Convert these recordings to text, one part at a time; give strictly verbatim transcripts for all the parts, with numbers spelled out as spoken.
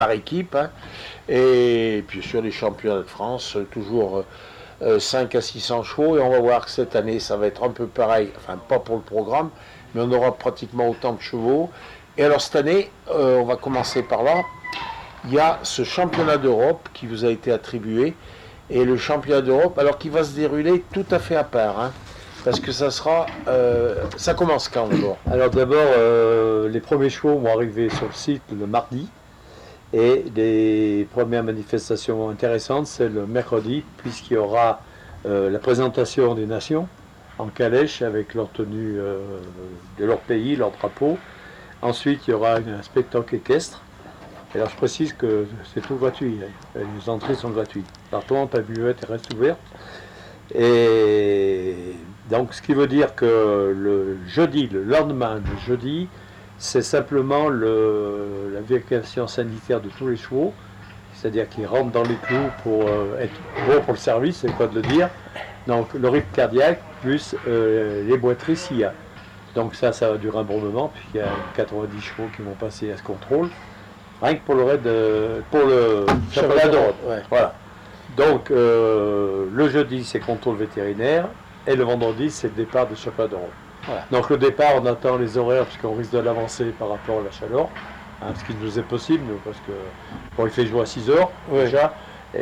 par équipe. Hein. Et puis sur les championnats de France, toujours euh, cinq à six cents chevaux. Et on va voir que cette année, ça va être un peu pareil. Enfin, pas pour le programme, mais on aura pratiquement autant de chevaux. Et alors cette année, euh, on va commencer par là. Il y a ce championnat d'Europe qui vous a été attribué. Et le championnat d'Europe, alors qui va se dérouler tout à fait à part. Hein, parce que ça sera... Euh, ça commence quand d'abord? Alors d'abord, euh, les premiers chevaux vont arriver sur le site le mardi. Et les premières manifestations intéressantes, c'est le mercredi, puisqu'il y aura euh, la présentation des nations en calèche avec leur tenue euh, de leur pays, leur drapeau. Ensuite, il y aura un spectacle équestre. Et alors, je précise que c'est tout gratuit. Hein. Les entrées sont gratuites. Par contre, la buvette reste ouverte. Et donc, ce qui veut dire que le jeudi, le lendemain de jeudi, c'est simplement le, la vérification sanitaire de tous les chevaux, c'est-à-dire qu'ils rentrent dans les clous pour euh, être bons pour le service, c'est quoi de le dire. Donc le rythme cardiaque plus euh, les boiteries s'il y a. Donc ça, ça va durer un bon moment, puisqu'il y a quatre-vingt-dix chevaux qui vont passer à ce contrôle. Rien que pour le raid, de, pour le championnat d'Europe. Ouais. Voilà. Donc euh, le jeudi, c'est contrôle vétérinaire, et le vendredi, c'est le départ du championnat d'Europe. Voilà. Donc le départ, on attend les horaires parce qu'on risque de l'avancer par rapport à la chaleur, hein, ce qui nous est possible, parce que bon, il fait jour à six heures ouais. déjà,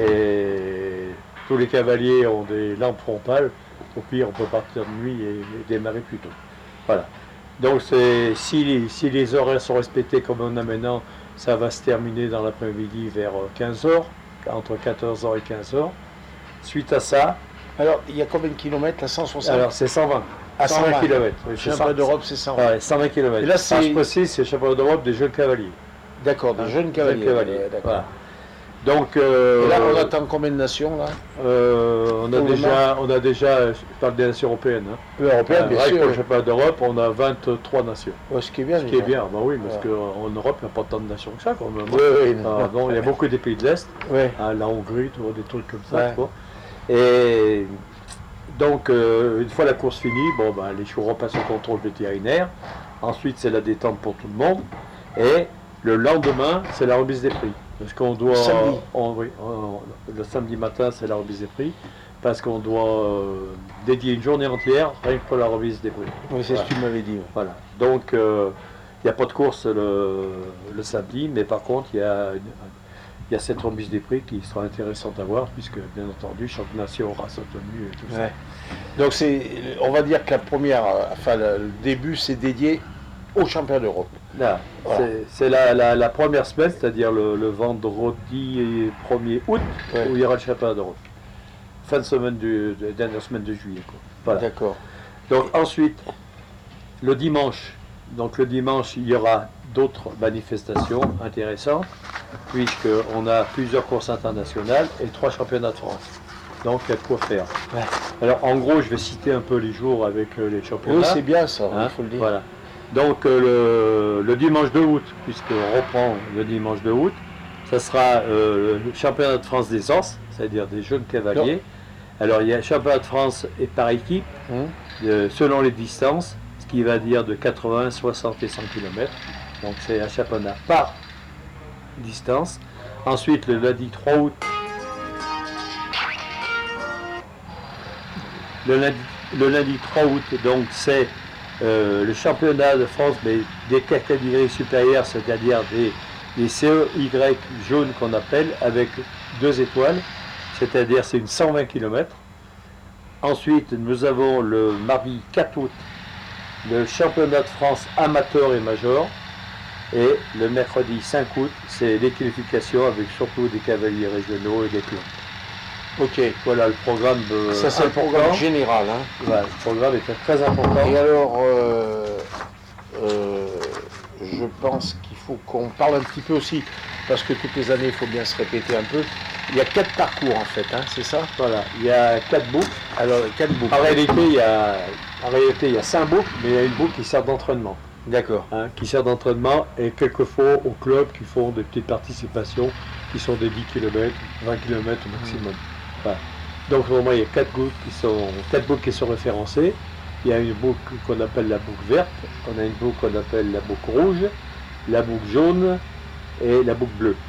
et tous les cavaliers ont des lampes frontales, au pire on peut partir de nuit et, et démarrer plus tôt. Voilà. Donc c'est, si, si les horaires sont respectés comme on a maintenant, ça va se terminer dans l'après-midi vers quinze heures, entre quatorze heures et quinze heures. Suite à ça... Alors il y a combien de kilomètres là? cent soixante? Alors c'est cent vingt. À cent vingt kilomètres. Oui, le championnat d'Europe, c'est cent vingt. Ouais, cent vingt kilomètres. Et là, c'est... je précise, c'est le championnat d'Europe des jeunes cavaliers. D'accord, des hein, jeunes cavaliers. Jeunes cavaliers. Euh, voilà. Donc, euh, et là, on attend combien de nations là euh, on, a déjà, on a déjà, je parle des nations européennes. Hein. Oui, européennes, bien sûr. Pour le championnat d'Europe, on a vingt-trois nations. Ouais, ce qui est bien. Ce qui est bien, bah oui, parce ouais. qu'en Europe, il n'y a pas tant de nations que ça, quand même. Oui, oui. Ah, bon, il y a beaucoup des pays de l'Est, ouais. hein, la Hongrie, tout, des trucs comme ça. Ouais. Quoi. Et donc, euh, une fois la course finie, bon, ben, les chevaux repassent au contrôle vétérinaire. Ensuite, c'est la détente pour tout le monde. Et le lendemain, c'est la remise des prix. Parce qu'on doit. Samedi. On, oui, on, le samedi matin, c'est la remise des prix. Parce qu'on doit euh, dédier une journée entière rien que pour la remise des prix. Oui, c'est voilà. ce que tu m'avais dit. Ouais. Voilà. Donc, il euh, n'y a pas de course le, le samedi, mais par contre, il y a. Une, Il y a cette remise des prix qui sera intéressante à voir, puisque bien entendu, chaque nation aura sa tenue et tout ouais. ça. Donc c'est, on va dire que la première, enfin le début, c'est dédié au championnat d'Europe. Là, voilà. C'est, c'est la, la, la première semaine, c'est-à-dire le, le vendredi premier août, ouais. où il y aura le championnat d'Europe. Fin de semaine du, de, dernière semaine de juillet. Quoi. Voilà. D'accord. Donc ensuite, le dimanche, donc le dimanche, il y aura d'autres manifestations intéressantes, puisqu'on a plusieurs courses internationales et trois championnats de France. Donc il y a de quoi faire. Ouais. Alors en gros, je vais citer un peu les jours avec les championnats. Oui, c'est bien ça, il hein, faut le dire. Voilà. Donc euh, le, le dimanche deux août, puisqu'on reprend le dimanche deux août, ça sera euh, le championnat de France des Anses, c'est-à-dire des jeunes cavaliers. Non. Alors il y a le championnat de France et par équipe, hum. euh, selon les distances, ce qui va dire de quatre-vingts, soixante et cent kilomètres. Donc c'est un championnat par distance. Ensuite, le lundi trois août, le lundi, le lundi trois août, donc c'est euh, le championnat de France, mais des catégories supérieures, c'est-à-dire des, des C E Y jaunes qu'on appelle, avec deux étoiles, c'est-à-dire c'est une cent vingt kilomètres. Ensuite, nous avons le mardi quatre août, le championnat de France amateur et major. Et le mercredi cinq août, c'est les qualifications avec surtout des cavaliers régionaux et des clubs. Ok. Voilà le programme. Euh, Ça, c'est important. Le programme général. Hein. Voilà, le programme était très important. Et alors, euh, euh, je pense qu'il faut qu'on parle un petit peu aussi, parce que toutes les années, il faut bien se répéter un peu. Il y a quatre parcours en fait, hein, c'est ça? Voilà, il y a quatre boucles. Alors, quatre boucles. En réalité, il y a, en réalité, il y a cinq boucles, mais il y a une boucle qui sert d'entraînement. D'accord. Hein, qui sert d'entraînement et quelquefois aux clubs qui font des petites participations qui sont des dix kilomètres, vingt kilomètres au maximum. Mmh. Voilà. Donc au moment il y a quatre boucles qui sont quatre boucles qui sont référencées. Il y a une boucle qu'on appelle la boucle verte, on a une boucle qu'on appelle la boucle rouge, la boucle jaune et la boucle bleue.